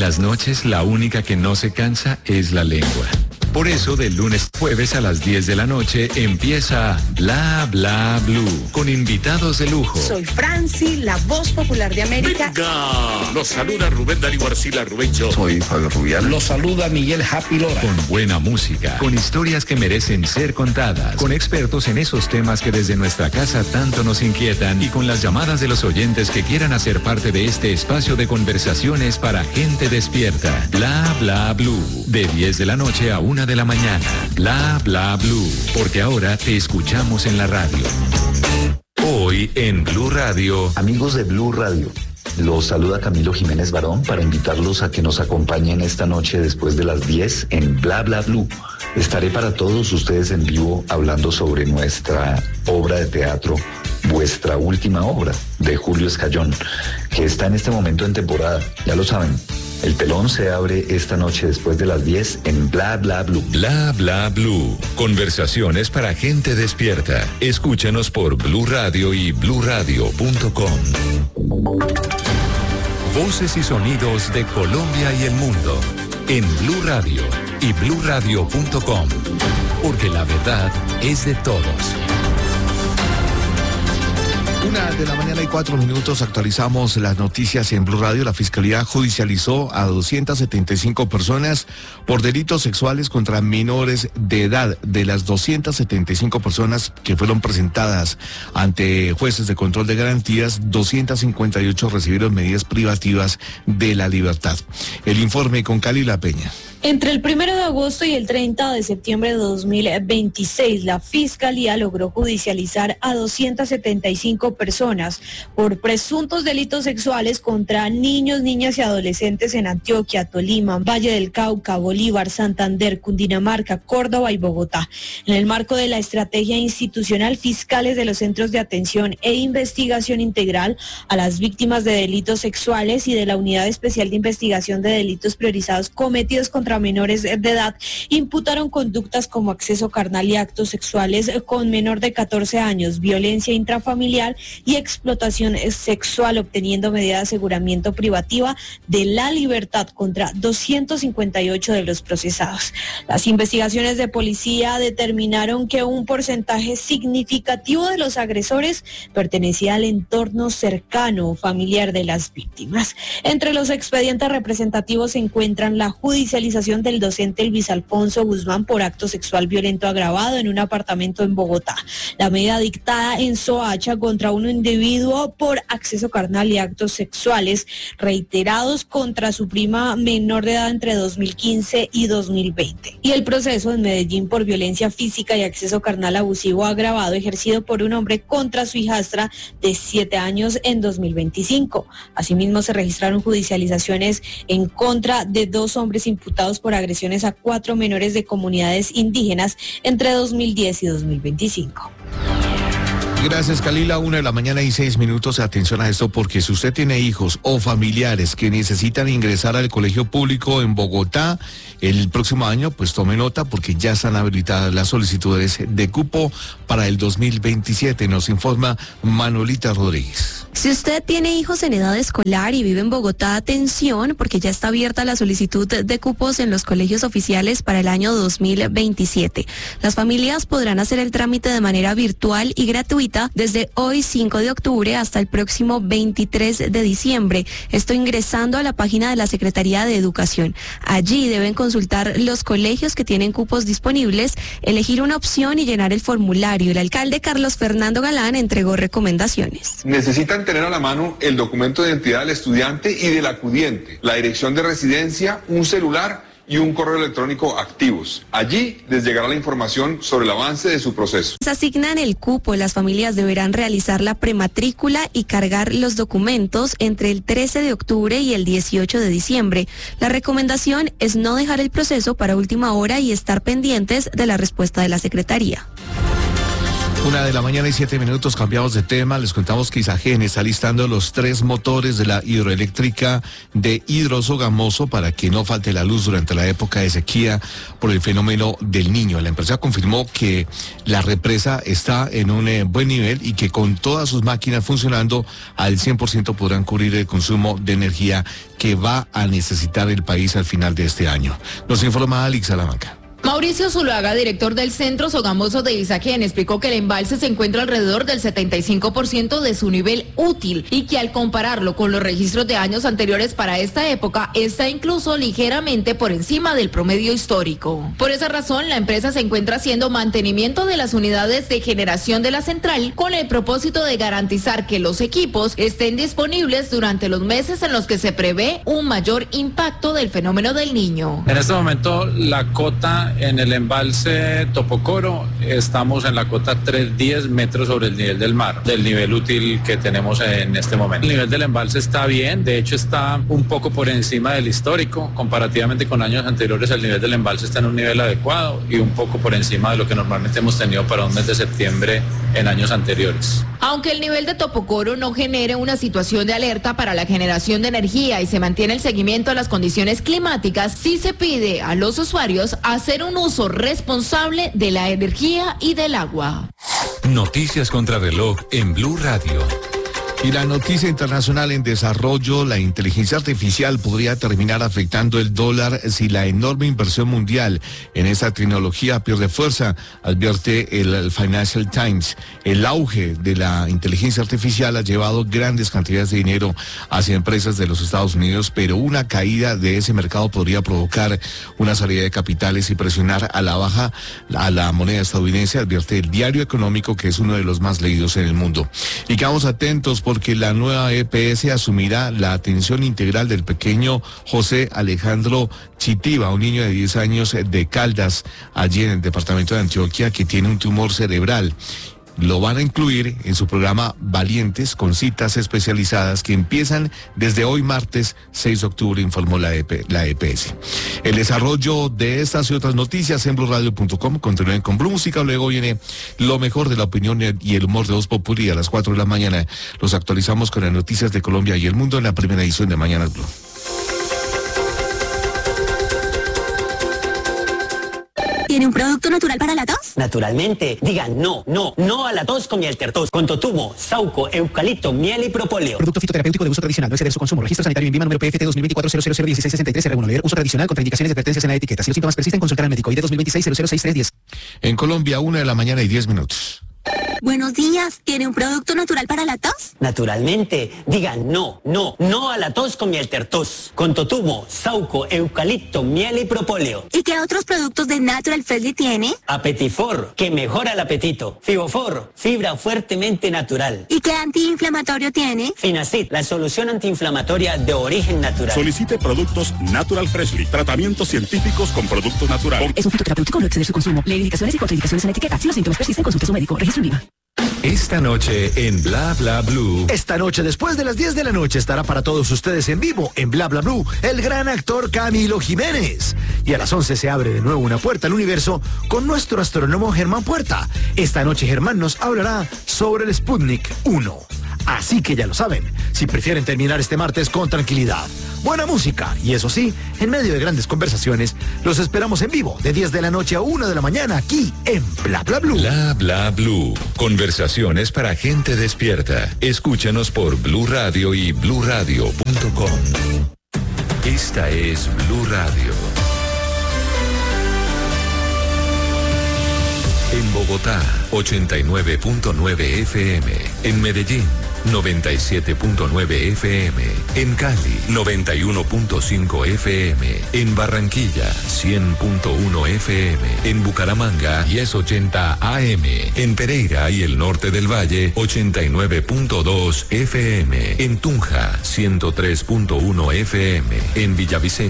las noches la única que no se cansa es la lengua. Por eso, de lunes a jueves a las 10 de la noche empieza Bla Bla Blue, con invitados de lujo. Soy Franci, la voz popular de América. ¡Venga! Los saluda Rubén Darío Arcila Rubencho. Soy Fabio Rubial. Los saluda Miguel Happy Lora. Con buena música, con historias que merecen ser contadas, con expertos en esos temas que desde nuestra casa tanto nos inquietan y con las llamadas de los oyentes que quieran hacer parte de este espacio de conversaciones para gente despierta. Bla Bla Blue, de 10 de la noche a 1 de la mañana. Bla Bla Blue, porque ahora te escuchamos en la radio. Hoy en Blue Radio. Amigos de Blue Radio, los saluda Camilo Jiménez Barón para invitarlos a que nos acompañen esta noche después de las 10 en Bla Bla Blue. Estaré para todos ustedes en vivo hablando sobre nuestra obra de teatro, Vuestra Última Obra, de Julio Escayón, que está en este momento en temporada, ya lo saben. El telón se abre esta noche después de las 10 en Bla Bla Blue. Bla Bla Blue. Conversaciones para gente despierta. Escúchanos por Blue Radio y bluradio.com. Voces y sonidos de Colombia y el mundo en Blue Radio y bluradio.com. Porque la verdad es de todos. 1:04 actualizamos las noticias en Blue Radio. La Fiscalía judicializó a 275 personas por delitos sexuales contra menores de edad. De las 275 personas que fueron presentadas ante jueces de control de garantías, 258 recibieron medidas privativas de la libertad. El informe con Cali La Peña. Entre el 1 de agosto y el 30 de septiembre de 2026, la Fiscalía logró judicializar a 275 personas por presuntos delitos sexuales contra niños, niñas y adolescentes en Antioquia, Tolima, Valle del Cauca, Bolívar, Santander, Cundinamarca, Córdoba y Bogotá. En el marco de la estrategia institucional, fiscales de los centros de atención e investigación integral a las víctimas de delitos sexuales y de la Unidad Especial de Investigación de Delitos Priorizados cometidos contra menores de edad imputaron conductas como acceso carnal y actos sexuales con menor de 14 años, violencia intrafamiliar y explotación sexual, obteniendo medida de aseguramiento privativa de la libertad contra 258 de los procesados. Las investigaciones de policía determinaron que un porcentaje significativo de los agresores pertenecía al entorno cercano o familiar de las víctimas. Entre los expedientes representativos se encuentran la judicialización del docente Luis Alfonso Guzmán por acto sexual violento agravado en un apartamento en Bogotá. La medida dictada en Soacha contra un individuo por acceso carnal y actos sexuales reiterados contra su prima menor de edad entre 2015 y 2020. Y el proceso en Medellín por violencia física y acceso carnal abusivo agravado ejercido por un hombre contra su hijastra de 7 años en 2025. Asimismo, se registraron judicializaciones en contra de 2 hombres imputados por agresiones a 4 menores de comunidades indígenas entre 2010 y 2025. Gracias, Calila. 1:06 a.m. Atención a esto, porque si usted tiene hijos o familiares que necesitan ingresar al colegio público en Bogotá el próximo año, pues tome nota porque ya están habilitadas las solicitudes de cupo para el 2027. Nos informa Manuelita Rodríguez. Si usted tiene hijos en edad escolar y vive en Bogotá, atención, porque ya está abierta la solicitud de cupos en los colegios oficiales para el año 2027. Las familias podrán hacer el trámite de manera virtual y gratuita desde hoy 5 de octubre hasta el próximo 23 de diciembre. Esto ingresando a la página de la Secretaría de Educación. Allí deben consultar los colegios que tienen cupos disponibles, elegir una opción y llenar el formulario. El alcalde Carlos Fernando Galán entregó recomendaciones. Necesitan tener a la mano el documento de identidad del estudiante y del acudiente, la dirección de residencia, un celular y un correo electrónico activos. Allí les llegará la información sobre el avance de su proceso. Se asignan el cupo, las familias deberán realizar la prematrícula y cargar los documentos entre el 13 de octubre y el 18 de diciembre. La recomendación es no dejar el proceso para última hora y estar pendientes de la respuesta de la Secretaría. 1:07 a.m, cambiamos de tema. Les contamos que Isagen está listando los 3 motores de la hidroeléctrica de Hidrosogamoso para que no falte la luz durante la época de sequía por el fenómeno del Niño. La empresa confirmó que la represa está en un buen nivel y que con todas sus máquinas funcionando al 100% podrán cubrir el consumo de energía que va a necesitar el país al final de este año. Nos informa Alex Salamanca. Mauricio Zuluaga, director del Centro Sogamoso de Isagen, explicó que el embalse se encuentra alrededor del 75% de su nivel útil y que al compararlo con los registros de años anteriores para esta época, está incluso ligeramente por encima del promedio histórico. Por esa razón, la empresa se encuentra haciendo mantenimiento de las unidades de generación de la central con el propósito de garantizar que los equipos estén disponibles durante los meses en los que se prevé un mayor impacto del fenómeno del Niño. En este momento, la cota en el embalse Topocoro, estamos en la cota 310 metros sobre el nivel del mar, del nivel útil que tenemos en este momento. El nivel del embalse está bien, de hecho está un poco por encima del histórico. Comparativamente con años anteriores, el nivel del embalse está en un nivel adecuado y un poco por encima de lo que normalmente hemos tenido para un mes de septiembre en años anteriores. Aunque el nivel de Topocoro no genere una situación de alerta para la generación de energía y se mantiene el seguimiento a las condiciones climáticas, sí se pide a los usuarios hacer un uso responsable de la energía y del agua. Noticias contra reloj en Blue Radio. Y la noticia internacional en desarrollo: la inteligencia artificial podría terminar afectando el dólar si la enorme inversión mundial en esta tecnología pierde fuerza, advierte el Financial Times. El auge de la inteligencia artificial ha llevado grandes cantidades de dinero hacia empresas de los Estados Unidos, pero una caída de ese mercado podría provocar una salida de capitales y presionar a la baja a la moneda estadounidense, advierte el Diario Económico, que es uno de los más leídos en el mundo. Y quedamos atentos porque la nueva EPS asumirá la atención integral del pequeño José Alejandro Chitiva, un niño de 10 años de Caldas, allí en el departamento de Antioquia, que tiene un tumor cerebral. Lo van a incluir en su programa Valientes, con citas especializadas que empiezan desde hoy martes 6 de octubre, informó la EPS. El desarrollo de estas y otras noticias en BlueRadio.com. Continúen con Blue Música, luego viene lo mejor de la opinión y el humor de Voz Populi. A las 4 de la mañana los actualizamos con las noticias de Colombia y el mundo en la primera edición de Mañanas Blue. ¿Tiene un producto natural para la tos? Naturalmente. Digan no a la tos con miel tertos, con totumo, sauco, eucalipto, miel y propóleo. Producto fitoterapéutico de uso tradicional, no exceder su consumo. Registro sanitario en Vima número PFT 2024-0001663-R1. Leer uso tradicional, contraindicaciones y advertencias en la etiqueta. Si los síntomas persisten, consultar al médico. ID 2026-006310. En Colombia, 1:10 a.m. Buenos días, ¿tiene un producto natural para la tos? Naturalmente. Digan no a la tos con miel tertos, con totumo, sauco, eucalipto, miel y propóleo. ¿Y qué otros productos de Natural Freshly tiene? Apetifor, que mejora el apetito. Fibofor, fibra fuertemente natural. ¿Y qué antiinflamatorio tiene? Finacid, la solución antiinflamatoria de origen natural. Solicite productos Natural Freshly, tratamientos científicos con productos naturales. Es un fitoterapéutico, no exceder su consumo. Lee indicaciones y contraindicaciones en la etiqueta. Si los síntomas persisten, consulte a su médico. Registro en Vima. Esta noche en Bla Bla Blue. Esta noche, después de las 10 de la noche, estará para todos ustedes en vivo en Bla Bla Blue el gran actor Camilo Jiménez. Y a las 11 se abre de nuevo una puerta al universo con nuestro astrónomo Germán Puerta. Esta noche Germán nos hablará sobre el Sputnik 1. Así que ya lo saben, si prefieren terminar este martes con tranquilidad, buena música y eso sí, en medio de grandes conversaciones, los esperamos en vivo de 10 de la noche a 1 de la mañana aquí en Bla Bla Blue. Bla Bla Blue. Conversaciones para gente despierta. Escúchanos por Blue Radio y BlueRadio.com. Esta es Blue Radio. En Bogotá, 89.9 FM. En Medellín, 97.9 FM. En Cali, 91.5 FM. En Barranquilla, 100.1 FM. En Bucaramanga, 1080 AM. En Pereira y el norte del Valle, 89.2 FM. En Tunja, 103.1 FM. En Villavicencio,